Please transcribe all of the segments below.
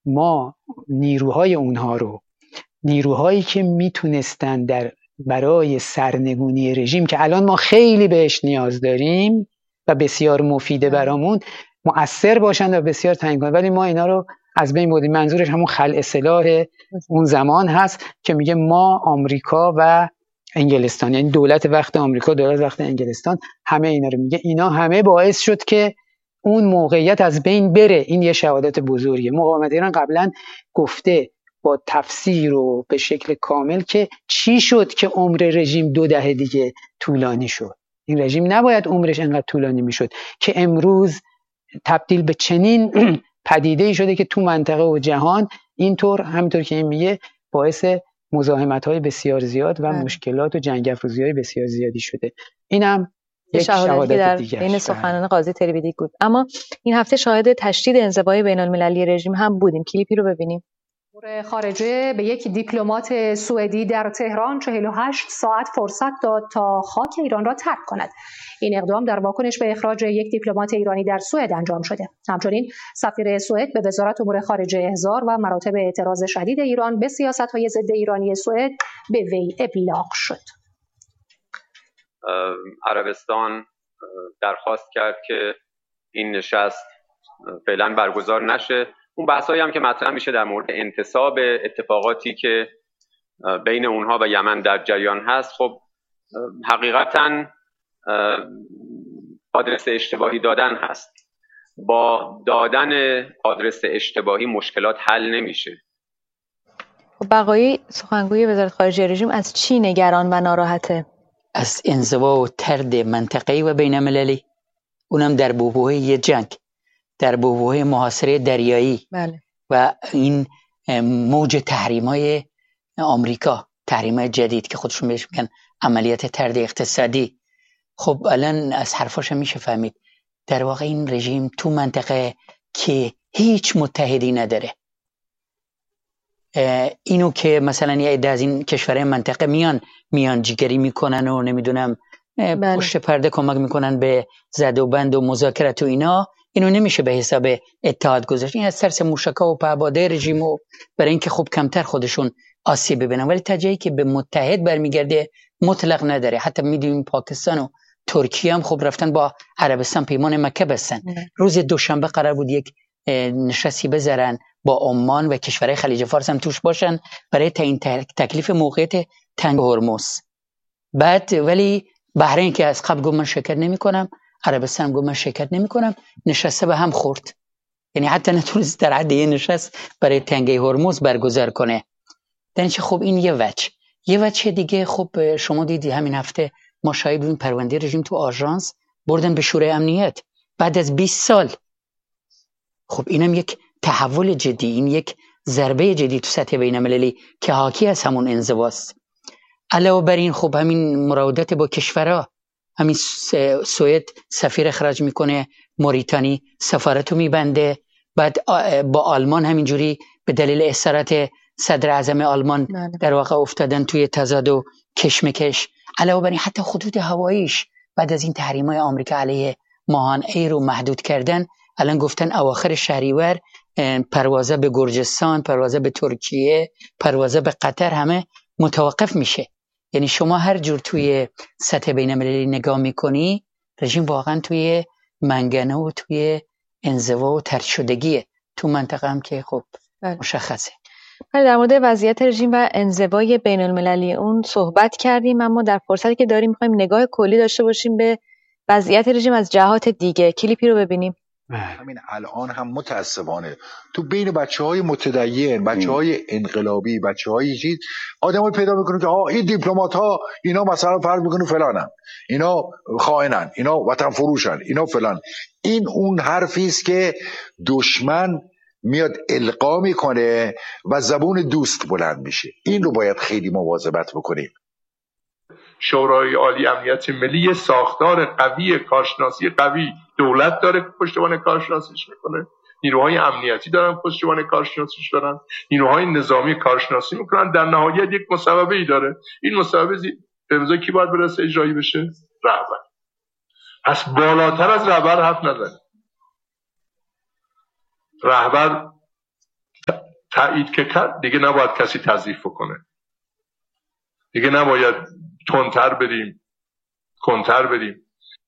ما نیروهای اونها رو، نیروهایی که میتونستن برای سرنگونی رژیم که الان ما خیلی بهش نیاز داریم و بسیار مفیده برامون، مؤثر باشن و بسیار تعیین کنن، ولی ما اینا رو از بین بردیم. منظورش همون خلع سلاح اون زمان هست که میگه ما آمریکا و انگلستان، یعنی دولت وقت آمریکا، دولت وقت انگلستان، همه اینا رو میگه. اینا همه باعث شد که اون موقعیت از بین بره. این یه شهادت بزرگه. مقاومت ایران قبلا گفته با تفسیر و به شکل کامل که چی شد که عمر رژیم 2 دهه دیگه طولانی شد. این رژیم نباید عمرش انقدر طولانی میشد که امروز تبدیل به چنین پدیده‌ای شده که تو منطقه و جهان اینطور، همینطور که این میگه، باعث مزاحمت‌های بسیار زیاد و مشکلات و جنگ افروزی‌های بسیار زیادی شده. اینم یک شهادت دیگه بین سخنان قاضی تریبیدی بود. اما این هفته شاهد تشدید انزوای بین‌المللی رژیم هم بودیم. کلیپی رو ببینیم. امور خارجه به یک دیپلمات سوئدی در تهران 48 ساعت فرصت داد تا خاک ایران را ترک کند. این اقدام در واکنش به اخراج یک دیپلمات ایرانی در سوئد انجام شده. همچنین سفیر سوئد به وزارت امور خارجه احضار و مراتب اعتراض شدید ایران به سیاست‌های ضد ایرانی سوئد به وی ابلاغ شد. عربستان درخواست کرد که این نشست فعلا برگزار نشه. اون بحثایی هم که مطرح میشه در مورد انتصاب اتفاقاتی که بین اونها و یمن در جریان هست، خب حقیقتاً آدرس اشتباهی دادن هست. با دادن آدرس اشتباهی مشکلات حل نمیشه. بقایی سخنگوی وزارت خارجه رژیم از چی نگران و ناراحته؟ از انزوا و ترد منطقه‌ای و بین‌المللی، اونم در بحبوحه جنگ، در بحبوحه محاصره دریایی. بله. و این موج تحریم‌های آمریکا، تحریم‌های جدید که خودشون بهش میگن عملیات ترد اقتصادی. خب الان از حرفاش میشه فهمید در واقع این رژیم تو منطقه که هیچ متحدی نداره، اینو که مثلا یه عده از این کشورهای منطقه میان جیگری میکنن و نمیدونم پشت پرده کمک میکنن به زد و بند و مذاکرات و اینا، اینو نمیشه به حساب اتحاد گذاشت. این از ترس موشک‌ها و پهپاده رژیم و برای اینکه خب کمتر خودشون آسیب ببینن. ولی تجایی که به متحد برمیگرده مطلق نداره. حتی میدونیم پاکستان و ترکیه هم خب رفتن با عربستان پیمان مکه بستن. روز دوشنبه قرار بود یک نشستی بذارن با عمان و کشورهای خلیج فارس هم توش باشن برای تعیین تکلیف موقعیت تنگ هرمز. بعد ولی بحرین که از قبل گفت من شرکت نمی‌کنم، عربستان گفت من شرکت نمی‌کنم، نشسته به هم خورد. یعنی حتی نتونست در حد یه نشست برای تنگ هرمز برگزار کنه. درنچه خب این یه وجه دیگه. خب شما دیدی همین هفته ما شاهد بودیم پرونده رژیم تو آژانس بردن به شورای امنیت بعد از 20 سال. خب اینم یک تحول جدی، این یک ضربه جدی تو سطح بین‌المللی که حاکی از همون انزواست. علاوه بر این خب همین مراودات با کشورها، همین سوئد سفیر اخراج میکنه، موریتانی سفارتو میبنده، بعد با آلمان همینجوری به دلیل اسارت صدر اعظم آلمان در واقع افتادن توی تضاد و کشمکش. علاوه بر این حتی خطوط هواییش بعد از این تحریم‌های آمریکا علیه ماهان ایر رو محدود کردن، الان گفتن اواخر شهریور پروازه به گرجستان، پروازه به ترکیه، پروازه به قطر همه متوقف میشه. یعنی شما هر جور توی سطح بین‌المللی نگاه میکنی، رژیم واقعا توی منگنه و توی انزوا و طرد شدگیه. تو منطقه هم که خب مشخصه. در مورد وضعیت رژیم و انزوای بین‌المللی اون صحبت کردیم، اما در فرصتی که داریم می‌خوایم نگاه کلی داشته باشیم به وضعیت رژیم از جهات دیگه. کلیپی رو ببینیم. همین الان هم متاسفانه تو بین بچه‌های متدین، بچه‌های انقلابی، بچه‌های چیز آدمایی پیدا می‌کنه که این دیپلمات‌ها اینا مثلا فرض می‌کنه فلانن، اینا خائنن، اینا وطن فروشن، اینا فلان. این اون حرفی است که دشمن میاد القا میکنه و زبون دوست بلند میشه. این رو باید خیلی مواظبت بکنیم. شورای عالی امنیت ملی ساختار قوی، کارشناسی قوی، دولت داره که پشتیبان کارشناسیش میکنه، نیروهای امنیتی دارن پشتیبان کارشناسیش دارن، نیروهای نظامی کارشناسی میکنن، در نهایت یک مصوبه‌ای داره. این مصوبه به امضای کی باید برسه اجرایی بشه؟ رهبر. پس بالاتر از رهبر حرف نزنه. رهبر تایید که کرد دیگه نباید کسی تضعیف کنه، دیگه نباید تندتر بریم کنتر بریم.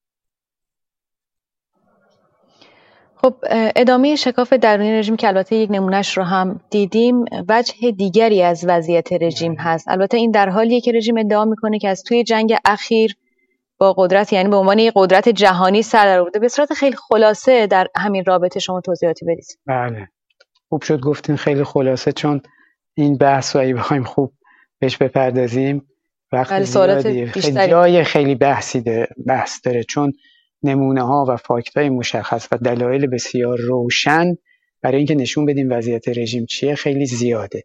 خب ادامه شکاف درونی رژیم که البته یک نمونهش رو هم دیدیم، وجه دیگری از وضعیت رژیم هست. البته این در حالیه که رژیم ادعا میکنه که از توی جنگ اخیر با قدرت، یعنی به عنوان یک قدرت جهانی سر در آورده. به صورت خیلی خلاصه در همین رابطه شما توضیحاتی بدید. بله، خوب شد گفتین خیلی خلاصه، چون این بحث رو اگه بخوایم خوب بهش بپردازیم وقت زیادیه، خیلی جای خیلی بحث داره، چون نمونه ها و فاکت های مشخص و دلایل بسیار روشن برای اینکه نشون بدیم وضعیت رژیم چیه خیلی زیاده.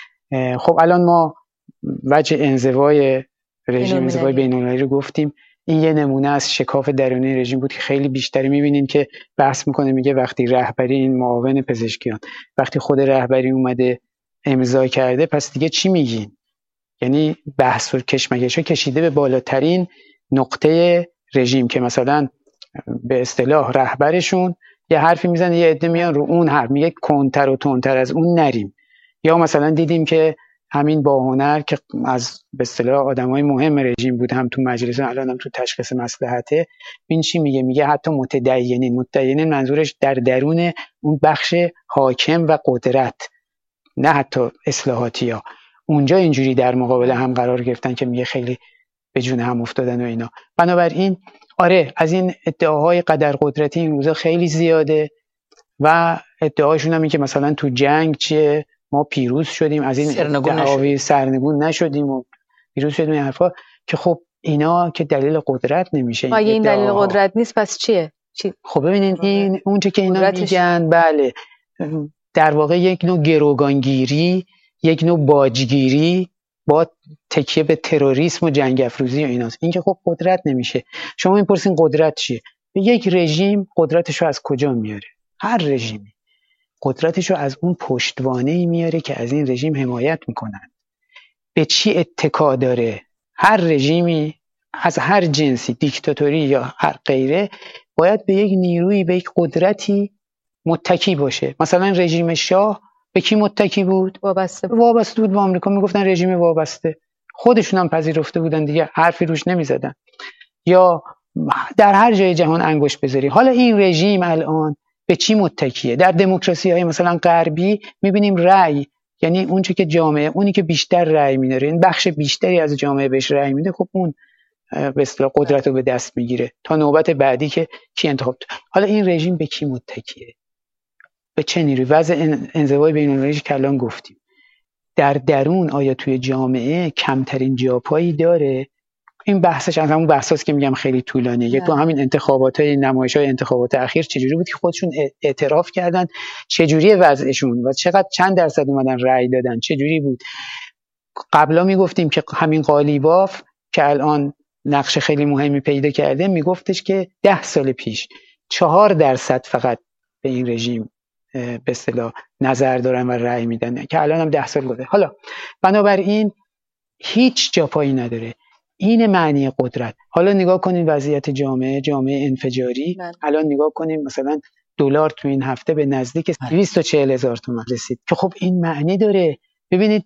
خب الان ما وجه انزوای رژیم، انزوای بین‌المللی رو گفتیم. این یه نمونه از شکاف درونی رژیم بود که خیلی بیشتری می‌بینیم که بحث میکنه، میگه وقتی رهبری، این معاون پزشکیان، وقتی خود رهبری اومده امضا کرده پس دیگه چی میگین؟ یعنی بحث و کشمکش‌ها کشیده به بالاترین نقطه رژیم که مثلا به اصطلاح رهبرشون یه حرفی میزنه، یه عده میان رو اون حرف میگه کنتر و تندتر از اون نریم. یا مثلا دیدیم که همین باهنر که از به اصطلاح آدمای مهم رژیم بود، هم تو مجلس الان هم تو تشخیص مصلحته، این چی میگه حتی متدینین منظورش در درون اون بخش حاکم و قدرت، نه حتی اصلاحاتی‌ها، اونجا اینجوری در مقابل هم قرار گرفتن که میگه خیلی به جون هم افتادن و اینا. بنابراین آره، از این ادعاهای قدر قدرتی این روزا خیلی زیاده و ادعاشون هم این که مثلا تو جنگ چیه، ما پیروز شدیم، از این دعاوی سرنگون نشدیم و پیروز شدیم، این حرفا که خب اینا که دلیل قدرت نمیشه. این دلیل قدرت نیست پس چیه؟ خب ببینید این اونچه که اینا میگن، بله، در واقع یک نوع گروگانگیری، یک نوع باجگیری با تکیه به تروریسم و جنگ افروزی و ایناست. این که خب قدرت نمیشه. شما میپرسین قدرت چیه؟ یک رژیم قدرتشو از کجا میاره؟ هر رژیمی قدرتشو از اون پشتوانه‌ای میاره که از این رژیم حمایت میکنن. به چی اتکا داره؟ هر رژیمی از هر جنسی، دیکتاتوری یا هر غیره، باید به یک نیرویی، به یک قدرتی متکی باشه. مثلا رژیم شاه به کی متکی بود؟ وابسته بود به آمریکا. میگفتن رژیم وابسته، خودشون هم پذیرفته بودن دیگه، حرفی روش نمیزدن. یا در هر جای جهان انگشت بذاری. حالا این رژیم الان به چی متکیه؟ در دموکراسی‌های مثلا غربی می‌بینیم رأی، یعنی اونچه که جامعه، اونی که بیشتر رأی می‌داره، این بخش بیشتری از جامعه بهش رأی میده، خب اون به اصطلاح قدرت رو به دست میگیره تا نوبت بعدی که کی انتخاب. حالا این رژیم به کی متکیه؟ به چه نیروی؟ وضع انزوای بین‌المللی که الان گفتیم، در درون آیا توی جامعه کمترین جاپایی داره؟ این بحثش از همون بحثاست که میگم خیلی طولانیه. یک تو همین انتخابات‌های، نمایش‌های انتخابات اخیر چجوری بود که خودشون اعتراف کردن چجوری وضعشون و چند درصد اومدن رأی دادن، چجوری بود. قبلا میگفتیم که همین قالیباف که الان نقش خیلی مهمی پیدا کرده، میگفتش که 10 سال پیش 4% فقط به این رژیم به اصطلاح نظر دارن و رأی میدن، که الان هم 10 سال گذشته. حالا بنابراین هیچ جا پایی نداره. این معنی قدرت. حالا نگاه کنین وضعیت جامعه انفجاری. الان نگاه کنین مثلا دلار تو این هفته به نزدیک 240,000 تومان رسید که خب این معنی داره. ببینید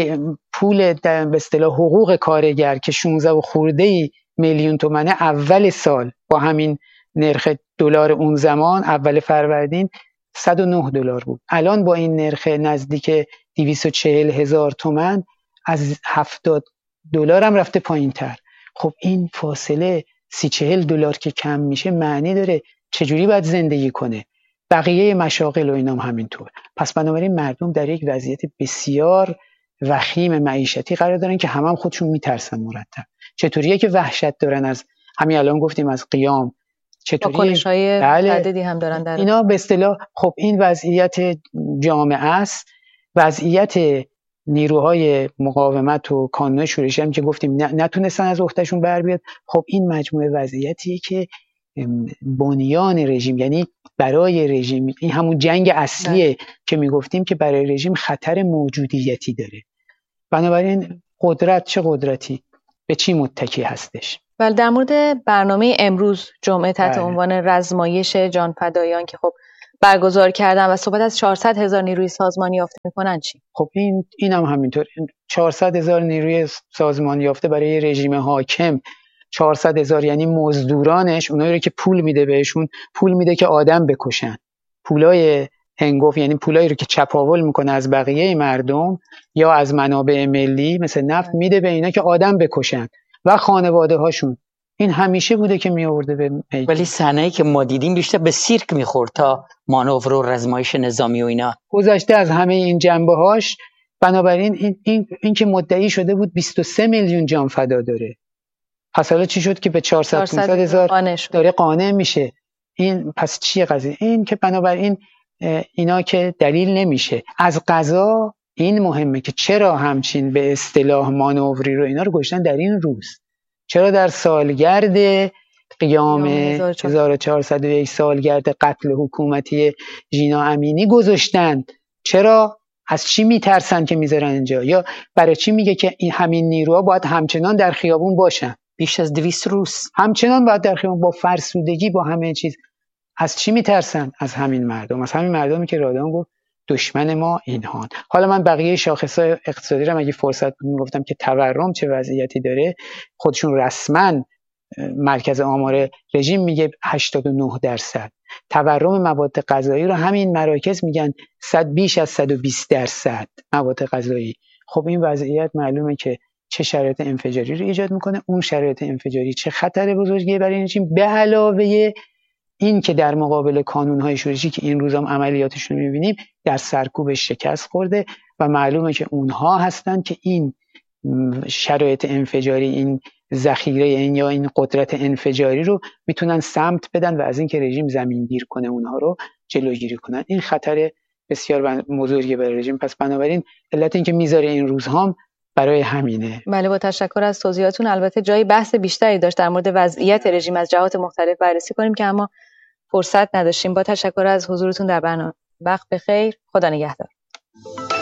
پول به اصطلاح حقوق کارگر که 16 و خورده میلیون تومانه اول سال با همین نرخ دلار اون زمان اول فروردین $109 بود. الان با این نرخ نزدیک 240,000 تومان از $70 هم رفته پایین تر. خب این فاصله $30-40 که کم میشه معنی داره. چجوری باید زندگی کنه؟ بقیه مشاغل و اینام همینطور. پس بنابراین مردم در یک وضعیت بسیار وخیم معیشتی قرار دارن که هم خودشون میترسن مرتب. چطوریه که وحشت دارن از همین الان گفتیم از قیام، چطوری واکنش‌های متعددی هم دارن در اینا به اصطلاح. خب این وضعیت جامعه است، وضعیت نیروهای مقاومت و کانون شورشی هم که گفتیم نتونستن از عهدهشون بر بیاد. خب این مجموعه وضعیتیه که بنیان رژیم، یعنی برای رژیم، این همون جنگ اصلیه که میگفتیم که برای رژیم خطر موجودیتی داره. بنابراین قدرت چه قدرتی؟ به چی متکی هستش؟ ولی در مورد برنامه امروز جمعه تحت عنوان رزمایش جانفدایان که خب برگزار کردن و صحبت از 400,000 نیروی سازمانی یافته میکنن چی؟ خب این هم همینطور. 400,000 نیروی سازمانی یافته برای رژیم حاکم، 400,000 یعنی مزدورانش، اونایی رو که پول میده بهشون، پول میده که آدم بکشن. پولای هنگفت یعنی پولایی رو که چپاول میکنه از بقیه مردم یا از منابع ملی مثل نفت میده به اینا که آدم بکشن و خانواده هاشون. این همیشه بوده که میآورده به میدان. ولی صحنه‌ای که ما دیدیم بیشتر به سیرک میخورد تا مانور و رزمایش نظامی و اینا. گذشته از همه این جنبه‌هاش. بنابراین این که مدعی شده بود 23 میلیون جان فدا داره، پس حالا چی شد که به 400-500,000 داره قانع میشه؟ این پس چیه قضیه؟ این که بنابراین اینا که دلیل نمیشه. از قضا این مهمه که چرا همچین به اصطلاح مانوری رو اینا رو گذاشتن در این روز، چرا در سالگرد قیام 1401 سالگرد قتل حکومتی ژینا امینی گذاشتن؟ چرا؟ از چی میترسن که میذارن اینجا؟ یا برای چی میگه که این همین نیروها باید همچنان در خیابون باشن؟ بیش از 200 روز همچنان باید در خیابون با فرسودگی، با همه چیز. از چی میترسن؟ از همین مردم، از همین مردمی که رادان گفت دشمن ما اینهان. حالا من بقیه شاخص‌های اقتصادی رو اگه فرصت بود میگفتم که تورم چه وضعیتی داره. خودشون رسما مرکز آمار رژیم میگه 89%. تورم مواد غذایی رو همین مراکز میگن بیش از 120% مواد غذایی. خب این وضعیت معلومه که چه شرایط انفجاری رو ایجاد میکنه. اون شرایط انفجاری چه خطر بزرگی برای رژیم، به علاوه این که در مقابل کانون‌های شورشی که این روزام عملیاتشون رو می‌بینیم در سرکوبش شکست خورده و معلومه که اونها هستن که این شرایط انفجاری، این ذخیره یا این قدرت انفجاری رو میتونن سمت بدن و از اینکه رژیم زمینگیر کنه اونها رو جلوگیری کنن. این خطر بسیار بزرگی برای رژیم. پس بنابراین علت این که میذاره این روزها برای همینه. بله، با تشکر از توضیحاتون. البته جای بحث بیشتری داشت در مورد وضعیت رژیم از جهات مختلف بررسی کنیم که اما فرصت نداشتیم. با تشکر از حضورتون در برنامه. وقت بخیر. خدا نگهدار.